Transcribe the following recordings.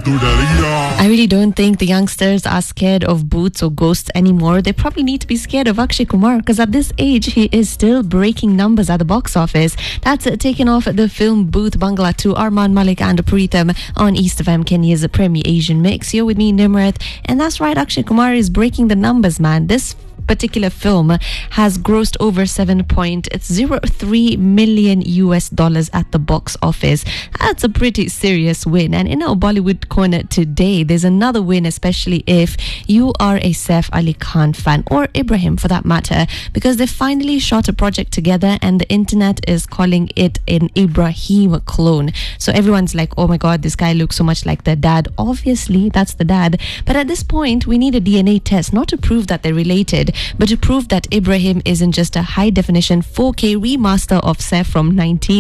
I really don't think the youngsters are scared of boots or ghosts anymore. They probably need to be scared of Akshay Kumar, because at this age, he is still breaking numbers at the box office. That's taken off the film Booth Bangla 2, Arman Malik and Pritam on East FM, Kenya's premier Asian mix. You're with me, Nimrat. And that's right, Akshay Kumar is breaking the numbers, man. This particular film has grossed over $7.03 million at the box office. That's a pretty serious win. And in our Bollywood corner today, there's another win, especially if you are a Saif Ali Khan fan, or Ibrahim for that matter, because they finally shot a project together and the internet is calling it an Ibrahim clone. So everyone's like, oh my god, this guy looks so much like their dad. Obviously that's the dad, but at this point we need a DNA test, not to prove that they're related, but to prove that Ibrahim isn't just a high-definition 4K remaster of Saif from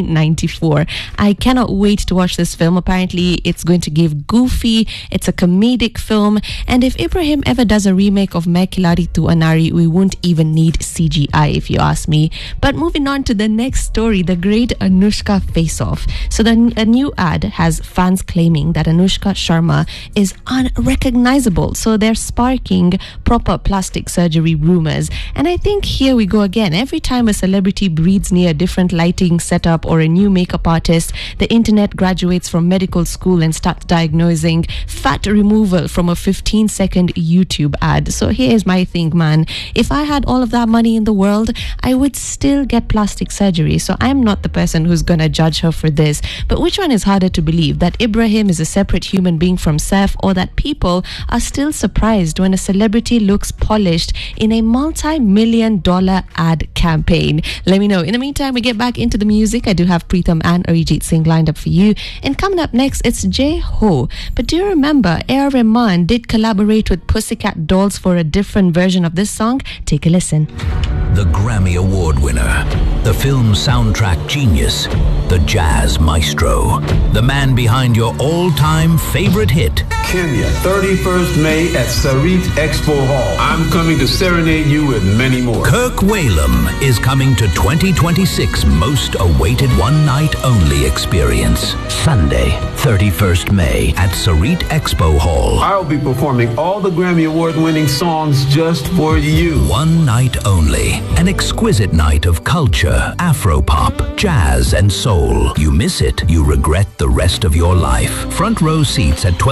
1994. I cannot wait to watch this film. Apparently, it's going to give goofy, it's a comedic film, and if Ibrahim ever does a remake of Main Khiladi Tu Anari, we won't even need CGI, if you ask me. But moving on to the next story, the great Anushka face-off. So a new ad has fans claiming that Anushka Sharma is unrecognizable, so they're sparking proper plastic surgery rumors. And I think here we go again. Every time a celebrity breathes near a different lighting setup or a new makeup artist, the internet graduates from medical school and starts diagnosing fat removal from a 15-second YouTube ad. So here's my thing, man. If I had all of that money in the world, I would still get plastic surgery. So I'm not the person who's gonna judge her for this. But which one is harder to believe? That Ibrahim is a separate human being from Saif, or that people are still surprised when a celebrity looks polished in a multi-million-dollar ad campaign? Let me know. In the meantime, we get back into the music. I do have Pritam and Arijit Singh lined up for you. And coming up next, it's J-Ho. But do you remember A.R. Rahman did collaborate with Pussycat Dolls for a different version of this song? Take a listen. The Grammy Award winner, the film soundtrack genius, the jazz maestro, the man behind your all-time favorite hit. Kenya, 31st May at Sarit Expo Hall. I'm coming to serenade you with many more. Kirk Whalum is coming to 2026 most awaited one-night-only experience. Sunday, 31st May at Sarit Expo Hall. I'll be performing all the Grammy Award-winning songs just for you. One night only. An exquisite night of culture, Afropop, jazz, and soul. You miss it, you regret the rest of your life. Front row seats at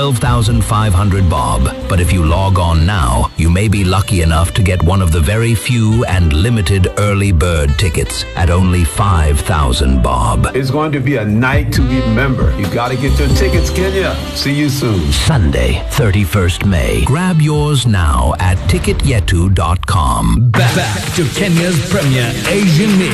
12,500 bob. But if you log on now, you may be lucky enough to get one of the very few and limited early bird tickets at only 5,000 bob. It's going to be a night to remember. You gotta get your tickets, Kenya. See you soon. Sunday, 31st May. Grab yours now at ticketyetu.com. Back to Kenya's premier Asian mix.